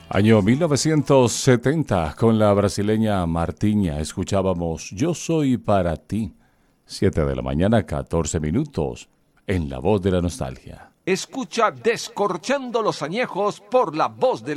Año 1970, con la brasileña Martinha, escuchábamos Yo Soy Para Ti. 7 de la mañana, 14 minutos, en La Voz de la Nostalgia. Escucha Descorchando los Añejos por La Voz de